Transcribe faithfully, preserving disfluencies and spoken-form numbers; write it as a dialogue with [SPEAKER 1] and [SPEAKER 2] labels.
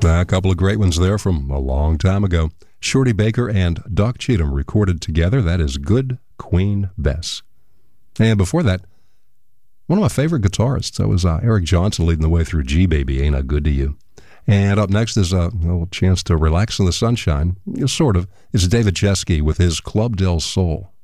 [SPEAKER 1] A couple of great ones there from a long time ago. Shorty Baker and Doc Cheatham recorded together. That is Good Queen Bess. And before that, one of my favorite guitarists, that was uh, Eric Johnson leading the way through G Baby, Ain't I Good to You. And up next is a little chance to relax in the sunshine, sort of. It's David Chesky with his Club Del Sol.